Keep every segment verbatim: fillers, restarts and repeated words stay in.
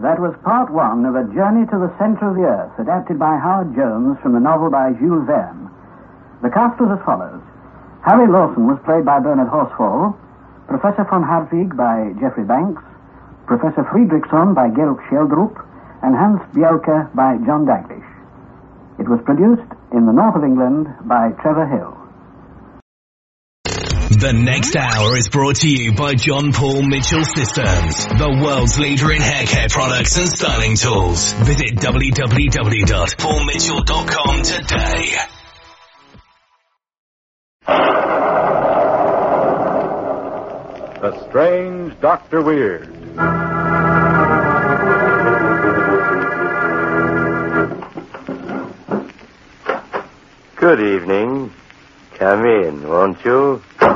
That was part one of A Journey to the Center of the Earth, adapted by Howard Jones from the novel by Jules Verne. The cast was as follows. Harry Lawson was played by Bernard Horsfall, Professor von Hartwig by Geoffrey Banks, Professor Friedrichsson by Georg Scheldrup, and Hans Bielke by John Daglish. It was produced in the north of England by Trevor Hill. The next hour is brought to you by John Paul Mitchell Systems, the world's leader in hair care products and styling tools. Visit w w w dot paul mitchell dot com today. The Strange Doctor Weird. Good evening. Come in, won't you?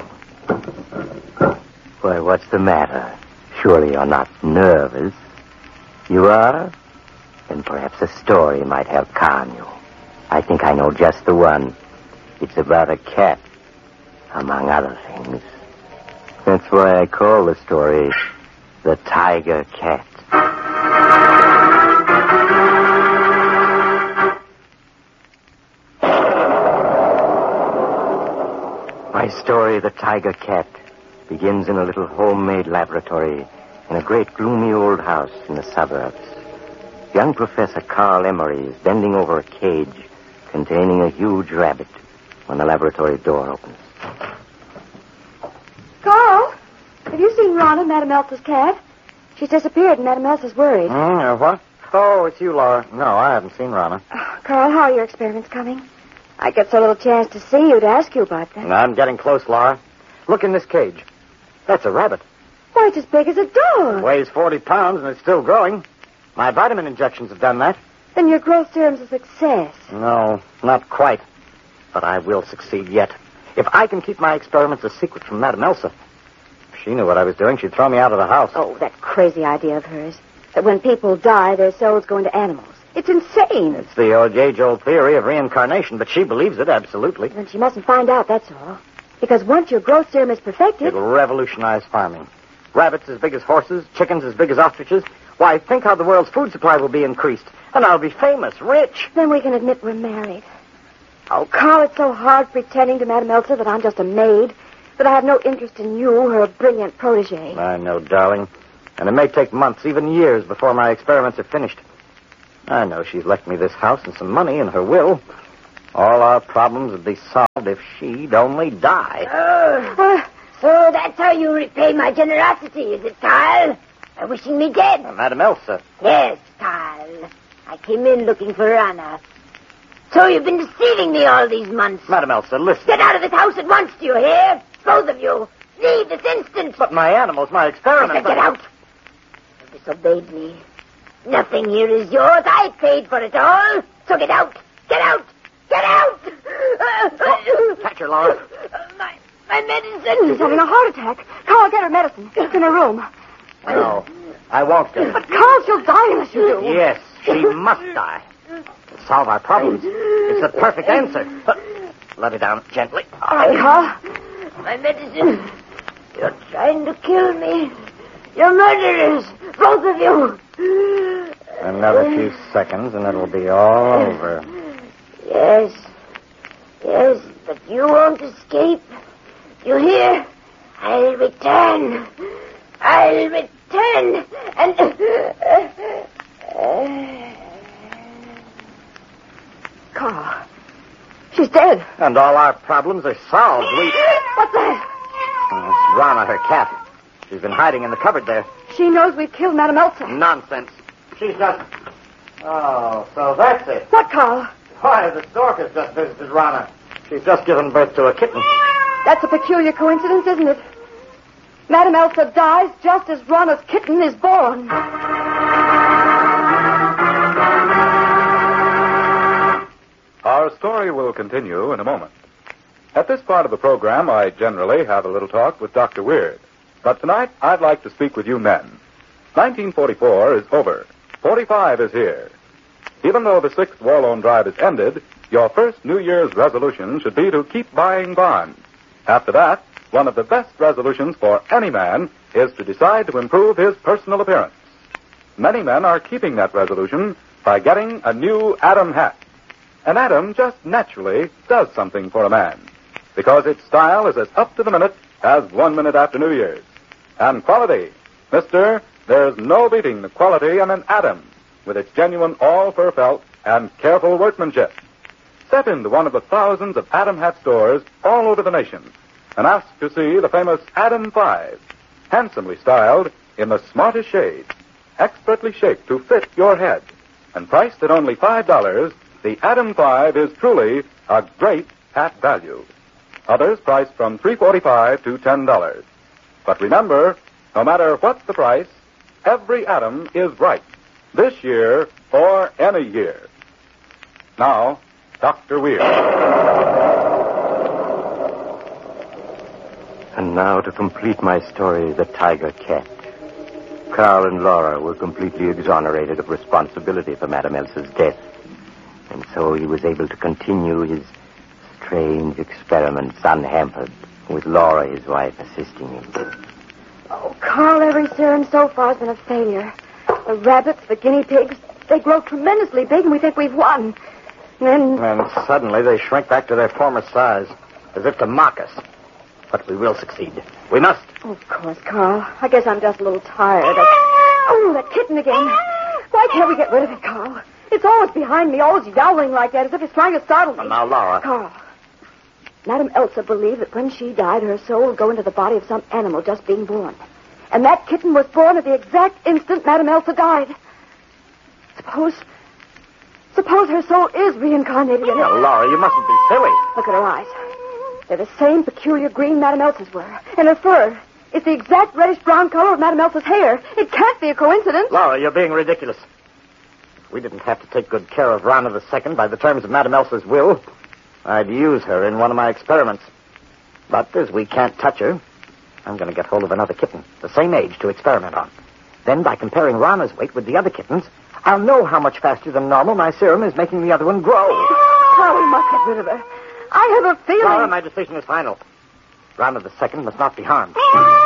Why, what's the matter? Surely you're not nervous. You are? Then perhaps a story might help calm you. I think I know just the one. It's about a cat, among other things. That's why I call the story The Tiger Cat. My story, The Tiger Cat, begins in a little homemade laboratory in a great gloomy old house in the suburbs. Young Professor Carl Emery is bending over a cage containing a huge rabbit when the laboratory door opens. Carl, have you seen Rana, Madame Elsa's cat? She's disappeared and Madame Elsa's worried. Mm, uh, what? Oh, it's you, Laura. No, I haven't seen Rana. Oh, Carl, how are your experiments coming? I get so little chance to see you to ask you about them. I'm getting close, Laura. Look in this cage. That's a rabbit. Why, it's as big as a dog. Weighs forty pounds and it's still growing. My vitamin injections have done that. Then your growth serum's a success. No, not quite. But I will succeed yet. If I can keep my experiments a secret from Madame Elsa. If she knew what I was doing, she'd throw me out of the house. Oh, that crazy idea of hers. That when people die, their souls go into animals. It's insane. It's the old age-old theory of reincarnation, but she believes it, absolutely. Then she mustn't find out, that's all. Because once your growth serum is perfected... It'll revolutionize farming. Rabbits as big as horses, chickens as big as ostriches. Why, think how the world's food supply will be increased. And I'll be famous, rich. Then we can admit we're married. Oh, Carl, it's so hard pretending to Madame Elsa that I'm just a maid, that I have no interest in you, her brilliant protege. I know, darling. And it may take months, even years, before my experiments are finished. I know she's left me this house and some money in her will. All our problems would be solved if she'd only die. Oh, so that's how you repay my generosity, is it, Carl? By wishing me dead? Uh, Madame Elsa. Yes, Carl. I came in looking for Rana. So you've been deceiving me all these months. Madame Elsa, listen. Get out of this house at once, do you hear? Both of you. Leave this instant. But my animals, my experiments... I said get out. You disobeyed me. Nothing here is yours. I paid for it all. So get out. Get out. Get out. Oh, catch her, Laura. My, my medicine. She's having a heart attack. Carl, get her medicine. It's in her room. No, I won't get her. But, Carl, she'll die unless you do. Yes, she must die. To solve our problems. It's the perfect answer. But let her down gently. All right, Carl. My medicine. You're trying to kill me. You're murderers. Both of you. Another few seconds and it'll be all over. Yes. Yes, but you won't escape. You hear? I'll return. I'll return. And... Carl, she's dead. And all our problems are solved. We... What's that? Oh, it's Rana, her cat. She's been hiding in the cupboard there. She knows we've killed Madame Elsa. Nonsense. She's just... Oh, so that's it. What, Carl? Why, the stork has just visited Rana. She's just given birth to a kitten. That's a peculiar coincidence, isn't it? Madame Elsa dies just as Rana's kitten is born. Our story will continue in a moment. At this part of the program, I generally have a little talk with Doctor Weird. But tonight, I'd like to speak with you men. nineteen forty-four is over. forty-five is here. Even though the sixth war loan drive is ended, your first New Year's resolution should be to keep buying bonds. After that, one of the best resolutions for any man is to decide to improve his personal appearance. many men are keeping that resolution by getting a new Adam hat. An Adam just naturally does something for a man, because its style is as up to the minute as one minute after New Year's. And quality, mister, there's no beating the quality in an Adam, with its genuine all-fur felt and careful workmanship. Step into one of the thousands of Adam hat stores all over the nation and ask to see the famous Adam five, handsomely styled in the smartest shade, expertly shaped to fit your head, and priced at only five dollars. The Adam five is truly a great hat value. Others priced from three dollars and forty-five cents to ten dollars. But remember, no matter what the price, every Adam is right, this year or any year. Now, Doctor Weir. And now to complete my story, the Tiger Cat. Carl and Laura were completely exonerated of responsibility for Madame Elsa's death. And so he was able to continue his strange experiments unhampered, with Laura, his wife, assisting him. Oh, Carl, every serum so far has been a failure. The rabbits, the guinea pigs, they grow tremendously big and we think we've won. And then... And suddenly they shrink back to their former size, as if to mock us. But we will succeed. We must. Of course, Carl. I guess I'm just a little tired. Of... Oh, that kitten again. Why can't we get rid of it, Carl? It's always behind me, always yowling like that, as if it's trying to startle me. Well, now, Laura. Carl, Madame Elsa believed that when she died, her soul would go into the body of some animal just being born. And that kitten was born at the exact instant Madame Elsa died. Suppose... Suppose her soul is reincarnated in it. Now, Laura, you mustn't be silly. Look at her eyes. They're the same peculiar green Madame Elsa's were. And her fur is the exact reddish-brown color of Madame Elsa's hair. It can't be a coincidence. Laura, you're being ridiculous. If we didn't have to take good care of Rana the Second by the terms of Madame Elsa's will, I'd use her in one of my experiments. But as we can't touch her, I'm going to get hold of another kitten, the same age, to experiment on. Then, by comparing Rana's weight with the other kittens, I'll know how much faster than normal my serum is making the other one grow. Oh, we must get rid of her. I have a feeling... Laura, my decision is final. Rana the Second must not be harmed.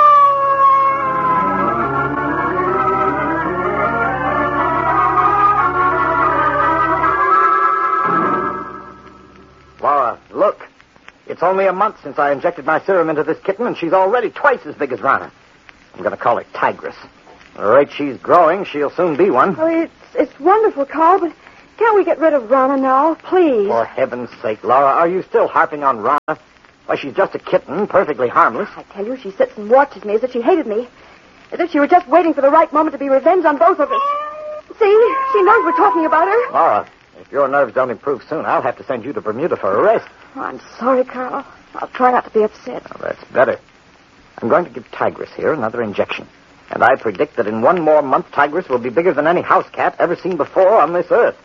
Laura, look. It's only a month since I injected my serum into this kitten, and she's already twice as big as Rana. I'm going to call her Tigress. At the rate she's growing, she'll soon be one. Oh, it's, it's wonderful, Carl, but can't we get rid of Rana now, please? For heaven's sake, Laura, are you still harping on Rana? Why, she's just a kitten, perfectly harmless. I tell you, she sits and watches me as if she hated me. As if she were just waiting for the right moment to be revenged on both of us. See, she knows we're talking about her. Laura, if your nerves don't improve soon, I'll have to send you to Bermuda for a rest. Oh, I'm sorry, Carl. I'll try not to be upset. Oh, that's better. I'm going to give Tigress here another injection. And I predict that in one more month, Tigress will be bigger than any house cat ever seen before on this earth.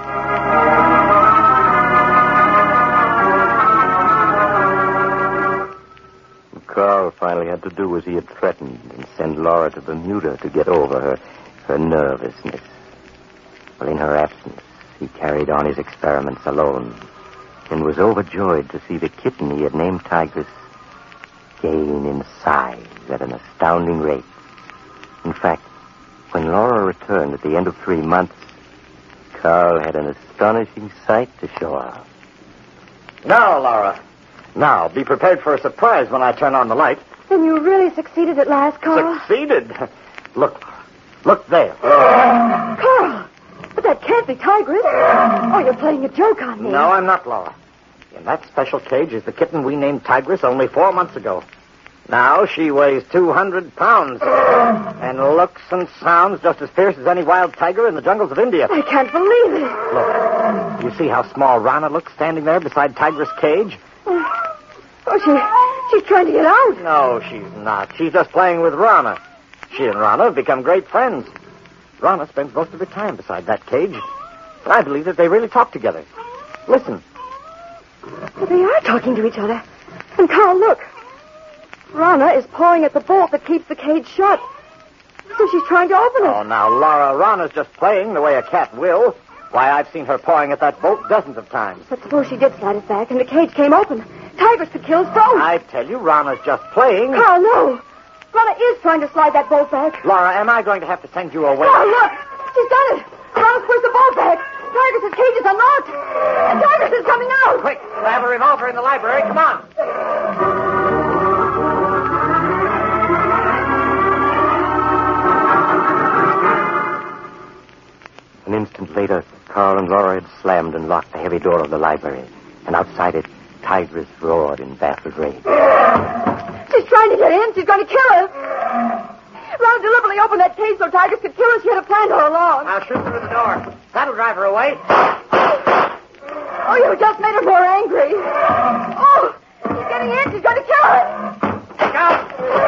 Carl finally had to do as he had threatened and send Laura to Bermuda to get over her, her nervousness. Well, in her absence, he carried on his experiments alone and was overjoyed to see the kitten he had named Tigress gain in size at an astounding rate. In fact, when Laura returned at the end of three months, Carl had an astonishing sight to show her. Now, Laura. Now, be prepared for a surprise when I turn on the light. Then you really succeeded at last, Carl. Succeeded? Look, look there. Carl! But that can't be Tigress. Oh, you're playing a joke on me. No, I'm not, Laura. In that special cage is the kitten we named Tigress only four months ago. Now she weighs two hundred pounds and looks and sounds just as fierce as any wild tiger in the jungles of India. I can't believe it. Look, you see how small Rana looks standing there beside Tigress' cage? Oh, oh she, she's trying to get out. No, she's not. She's just playing with Rana. She and Rana have become great friends. Rana spends most of her time beside that cage. And I believe that they really talk together. Listen. Well, they are talking to each other. And Carl, look. Rana is pawing at the bolt that keeps the cage shut. So she's trying to open it. Oh, now, Laura, Rana's just playing the way a cat will. Why, I've seen her pawing at that bolt dozens of times. But suppose she did slide it back and the cage came open. Tigress could kill us both. I tell you, Rana's just playing. Carl, no. Lana is trying to slide that bolt back. Laura, am I going to have to send you away? Oh, look! She's done it! Lana's pushed the bolt back. Tigress's cage is unlocked. And Tigress is coming out. Quick, I have a revolver in the library. Come on. An instant later, Carl and Laura had slammed and locked the heavy door of the library. And outside it, Tigress roared in baffled rage. She's trying to get in. She's going to kill us. Lana deliberately opened that cage so Tigress could kill us. She had a plan all along. I'll shoot through the door. That'll drive her away. Oh, you just made her more angry. Oh, she's getting in. She's going to kill us. Look out!